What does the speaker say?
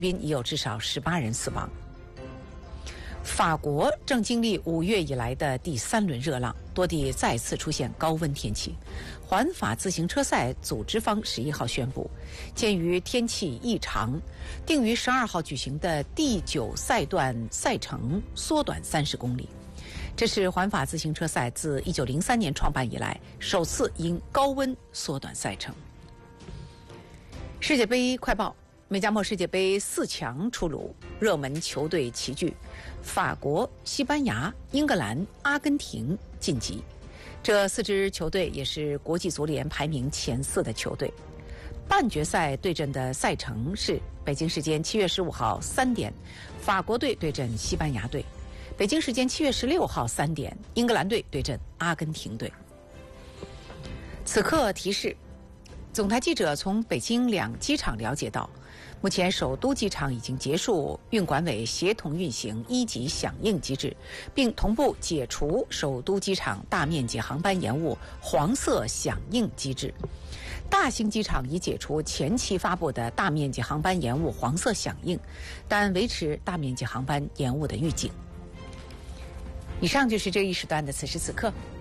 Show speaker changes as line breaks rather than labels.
宾已有至少18人死亡。法国正经历5月以来的第3轮热浪，多地再次出现高温天气。环法自行车赛组织方11号宣布，鉴于天气异常，定于12号举行的第9赛段赛程缩短30公里。这是环法自行车赛自1903年创办以来首次因高温缩短赛程。世界杯快报：美加墨世界杯4强出炉，热门球队齐聚，法国、西班牙、英格兰、阿根廷晋级。这4支球队也是国际足联排名前4的球队。半决赛对阵的赛程是北京时间7月15号3点，法国队对阵西班牙队；北京时间7月16号3点，英格兰队对阵阿根廷队。此刻提示：总台记者从北京2机场了解到，目前首都机场已经结束运管委协同运行1级响应机制，并同步解除首都机场大面积航班延误黄色响应机制。大兴机场已解除前期发布的大面积航班延误黄色响应，但维持大面积航班延误的预警。以上就是这一时段的此时此刻。